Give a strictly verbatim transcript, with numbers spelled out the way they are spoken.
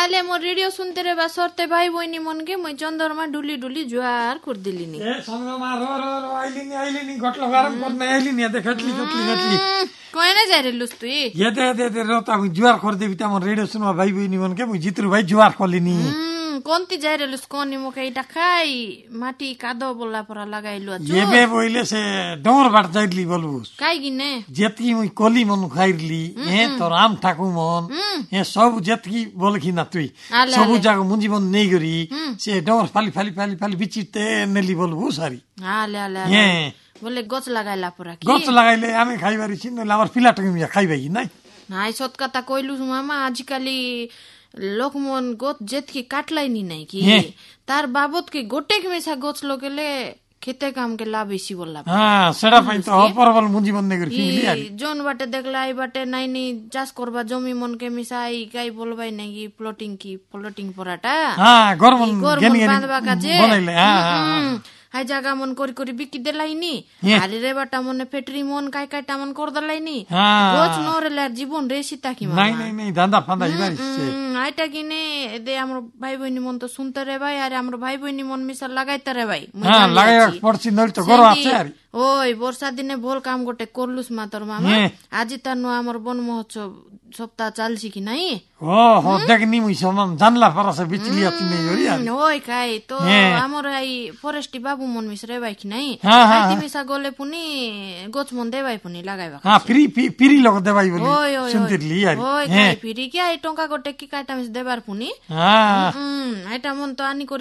आले म रेडियो सुनते रे बा सरते भाई बहिनी मनके मै चन्दरमा डुली डुली जुवार खुर्दिली नि ए सन्दरमा रो रो रो आइली नि आइली नि गट्लो गरम पर्ने आइली नि देख खटली खटली खटली कोइना जारे लुस्तुई येते येते रोता जुवार खोर्देबी त म रेडियो सुनमा भाई बहिनी मनके म जित्रु भाई जुवार खोलिनी कोन्ती जारे लुस कोनी मकै डखाई माटी कादो बोला पर लगाइलु अछु येबे बोइले से डोर बाट जाइली बोलुस काई गिने जेतकी म कोली मन खाइरली ए तो राम ठाकु मन ए सब जेतकी बोलखि न तुई सब जगह मुंजी मन नै गरी से डोर फाली फाली फाली फाली बिचिते नेली बोलु सारी हाले हाले ए बोले गच लगाइला पुरा कि गच लगाइले आमे खाइबारी छिन लावर पिला टकमी खाइबाई नै नाइ सोतका त कोइलु मामा आजकली लोकमन गोत जेतकी काटलाई नि नै कि तार बाबत के गोटेक मेसा गोच लोकेले खेते काम के लाभ इसी बोलला हां सेडा पई त अपरबल मुंजी बन्ने गरी फिली आली जोन बाटे देखलाई बाटे नाइ नि चास करबा जमी मन के मिसाई गाई बोलबाई नै कि प्लॉटिंग की प्लॉटिंग पराटा हां गरमन गेन गेन बांधबा का जे बनाइले हां हां हाय जगह मन कोरी कोरी बिकी देलाई नि हारे रे बाटा मन फेटरी मन काय काय टामन कर दलाई नि गोच नोरेला जीवन रेसिता कि নাই নাই নাই দান্দা ফান্দা ইবারি সে আইটা কিনে দে আমর ভাই বইনি মন তো শুনতে রে ভাই আরে আমর ভাই বইনি মন মিশা লাগাইতে রে ভাই হ্যাঁ লাগাই পড়ছি নল তো গরো আছে আরে ওই বর্ষা দিনে ভোল কাম গোটে করলুস মাতর মামা আজি তার আমর বন মহোৎসব সপ্তাহ চালছি কি নাই ও হো দেখনি মুই সমান জানলা পরাসে বিচলি আছি নেই ওরি আর ওই কাই তো আমর আই ফরেস্টি বাবু মন মিশরে ভাই কি নাই আইতি মিশা গলে পুনি গোছ মন দেবাই পুনি লাগাইবা হ্যাঁ ফ্রি ফ্রি লগ দেবাই বলি শুনতিলি আর ওই কাই ফ্রি কি আই টঙ্কা গোটে কি কাটা মিশ দেবার পুনি হ্যাঁ হুম এটা মন তো আনি